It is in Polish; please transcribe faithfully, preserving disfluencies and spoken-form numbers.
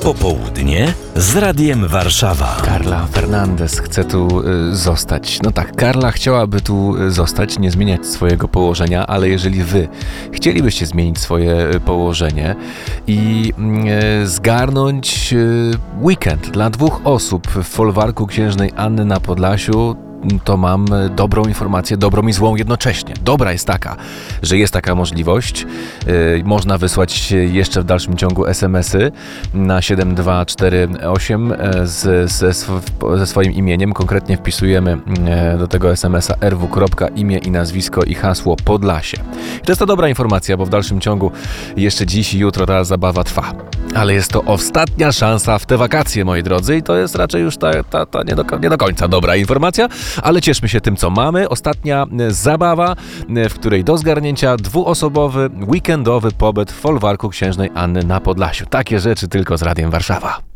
Popołudnie z Radiem Warszawa. Karla Fernandez chce tu y, zostać. No tak, Karla chciałaby tu y, zostać, nie zmieniać swojego położenia, ale jeżeli wy chcielibyście zmienić swoje y, położenie i y, zgarnąć y, weekend dla dwóch osób w folwarku księżnej Anny na Podlasiu, to mam dobrą informację, dobrą i złą jednocześnie. Dobra jest taka, że jest taka możliwość. Yy, można wysłać jeszcze w dalszym ciągu es em esy na siedem dwa cztery osiem z, ze, sw- ze swoim imieniem. Konkretnie wpisujemy yy, do tego es em esa er wu. imię i nazwisko i hasło Podlasie. I to jest to dobra informacja, bo w dalszym ciągu jeszcze dziś i jutro ta zabawa trwa. Ale jest to ostatnia szansa w te wakacje, moi drodzy, i to jest raczej już ta, ta, ta nie, do, nie do końca dobra informacja, ale cieszmy się tym, co mamy. Ostatnia zabawa, w której do zgarnięcia dwuosobowy, weekendowy pobyt w folwarku księżnej Anny na Podlasiu. Takie rzeczy tylko z Radiem Warszawa.